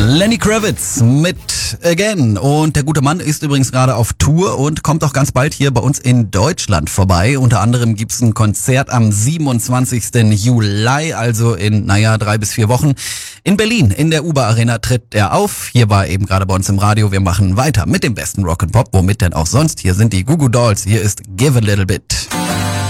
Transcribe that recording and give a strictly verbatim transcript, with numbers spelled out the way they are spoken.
Lenny Kravitz mit Again. Und der gute Mann ist übrigens gerade auf Tour und kommt auch ganz bald hier bei uns in Deutschland vorbei. Unter anderem gibt's ein Konzert am siebenundzwanzigsten Juli, also in, naja, drei bis vier Wochen. In Berlin, in der Uber Arena tritt er auf. Hier war eben gerade bei uns im Radio. Wir machen weiter mit dem besten Rock'n'Pop. Womit denn auch sonst? Hier sind die Goo Goo Dolls. Hier ist Give a Little Bit.